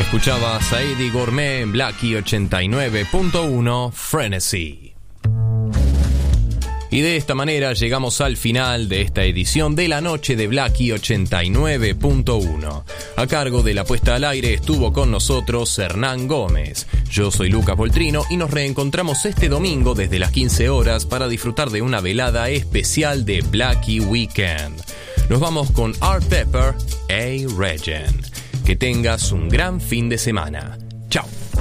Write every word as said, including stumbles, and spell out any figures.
Escuchabas a Eddie Gourmet en Blackie ochenta y nueve punto uno Frenesy. Y de esta manera llegamos al final de esta edición de la noche de Blackie ochenta y nueve punto uno. A cargo de la puesta al aire estuvo con nosotros Hernán Gómez. Yo soy Lucas Voltrino y nos reencontramos este domingo desde las quince horas para disfrutar de una velada especial de Blackie Weekend. Nos vamos con Art Pepper, A. Regent. Que tengas un gran fin de semana.